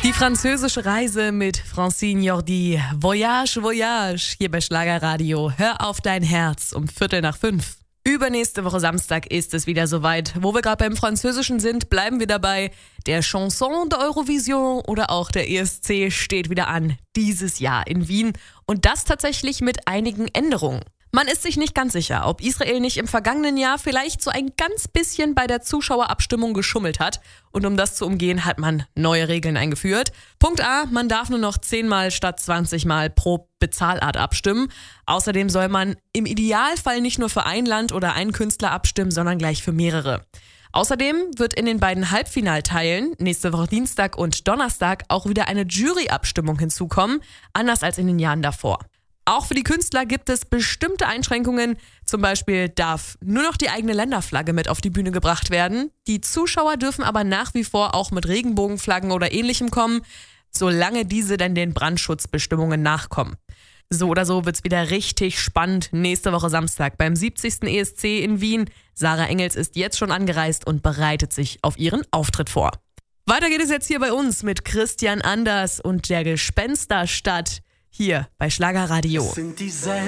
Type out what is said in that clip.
Die französische Reise mit Francine Jordi. Voyage, Voyage, hier bei Schlagerradio. Hör auf dein Herz um 4:45. Übernächste Woche Samstag ist es wieder soweit. Wo wir gerade beim Französischen sind, bleiben wir dabei. Der Chanson de Eurovision oder auch der ESC steht wieder an. Dieses Jahr in Wien. Und das tatsächlich mit einigen Änderungen. Man ist sich nicht ganz sicher, ob Israel nicht im vergangenen Jahr vielleicht so ein ganz bisschen bei der Zuschauerabstimmung geschummelt hat. Und um das zu umgehen, hat man neue Regeln eingeführt. Punkt A, man darf nur noch 10-mal statt 20-mal pro Bezahlart abstimmen. Außerdem soll man im Idealfall nicht nur für ein Land oder einen Künstler abstimmen, sondern gleich für mehrere. Außerdem wird in den beiden Halbfinalteilen, nächste Woche Dienstag und Donnerstag, auch wieder eine Juryabstimmung hinzukommen, anders als in den Jahren davor. Auch für die Künstler gibt es bestimmte Einschränkungen. Zum Beispiel darf nur noch die eigene Länderflagge mit auf die Bühne gebracht werden. Die Zuschauer dürfen aber nach wie vor auch mit Regenbogenflaggen oder Ähnlichem kommen, solange diese dann den Brandschutzbestimmungen nachkommen. So oder so wird's wieder richtig spannend nächste Woche Samstag beim 70. ESC in Wien. Sarah Engels ist jetzt schon angereist und bereitet sich auf ihren Auftritt vor. Weiter geht es jetzt hier bei uns mit Christian Anders und der Gespensterstadt. Hier bei Schlagerradio.